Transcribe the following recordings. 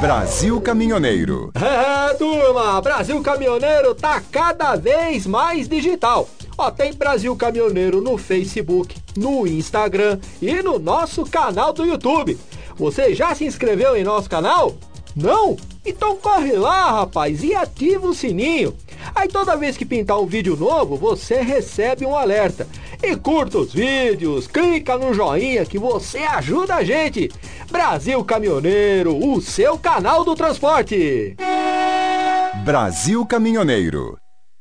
Brasil Caminhoneiro. É, turma, Brasil Caminhoneiro tá cada vez mais digital. Ó, tem Brasil Caminhoneiro no Facebook, no Instagram e no nosso canal do YouTube. Você já se inscreveu em nosso canal? Não? Então corre lá, rapaz, e ativa o sininho. Aí toda vez que pintar um vídeo novo, você recebe um alerta. E curta os vídeos, clica no joinha que você ajuda a gente. Brasil Caminhoneiro, o seu canal do transporte. Brasil Caminhoneiro.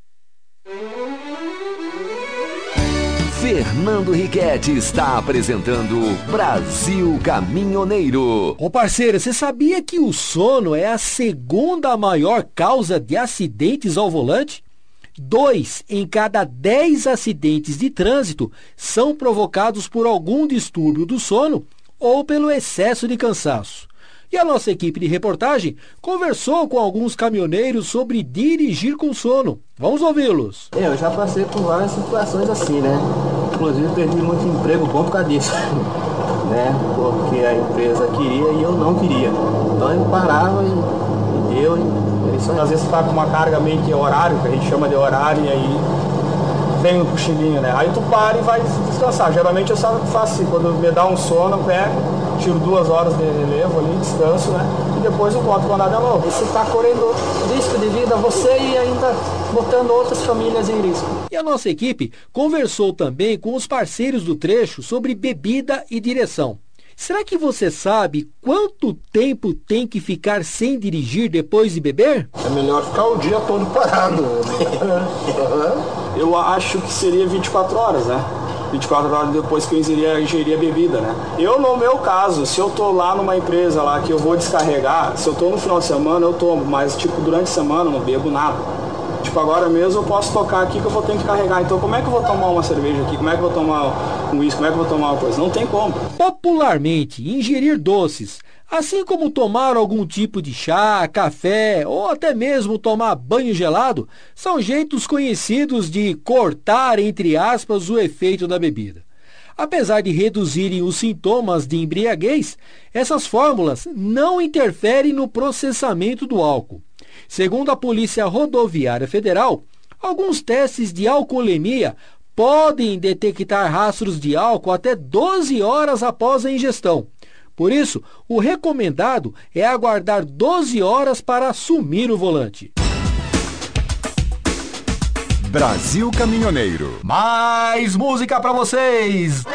Fernando Riquetti está apresentando Brasil Caminhoneiro. Ô parceiro, você sabia que o sono é a segunda maior causa de acidentes ao volante? 2 em cada 10 acidentes de trânsito são provocados por algum distúrbio do sono ou pelo excesso de cansaço. E a nossa equipe de reportagem conversou com alguns caminhoneiros sobre dirigir com sono. Vamos ouvi-los. Eu já passei por várias situações assim, né? Inclusive perdi muito emprego bom por causa disso, né? Porque a empresa queria e eu não queria. Então eu parava e deu. Às vezes tá com uma carga meio que horário, que a gente chama de horário, e aí vem o cochilinho, né? Aí tu para e vai descansar. Geralmente eu só faço assim, quando me dá um sono, eu pego, tiro 2 horas de relevo ali, descanso, né? E depois eu volto para andar de novo. Você está correndo risco de vida, você e ainda botando outras famílias em risco. E a nossa equipe conversou também com os parceiros do trecho sobre bebida e direção. Será que você sabe quanto tempo tem que ficar sem dirigir depois de beber? É melhor ficar o dia todo parado. Eu acho que seria 24 horas, né? 24 horas depois que eu ingerir a bebida, né? Eu, no meu caso, se eu tô lá numa empresa lá que eu vou descarregar, se eu tô no final de semana, eu tomo, mas tipo, durante a semana eu não bebo nada. Tipo, agora mesmo eu posso tocar aqui que eu vou ter que carregar. Então como é que eu vou tomar uma cerveja aqui? Como é que eu vou tomar um uísque? Como é que eu vou tomar uma coisa? Não tem como. Popularmente, ingerir doces, assim como tomar algum tipo de chá, café ou até mesmo tomar banho gelado, são jeitos conhecidos de cortar, entre aspas, o efeito da bebida. Apesar de reduzirem os sintomas de embriaguez, essas fórmulas não interferem no processamento do álcool. Segundo a Polícia Rodoviária Federal, alguns testes de alcoolemia podem detectar rastros de álcool até 12 horas após a ingestão. Por isso, o recomendado é aguardar 12 horas para assumir o volante. Brasil Caminhoneiro. Mais música para vocês!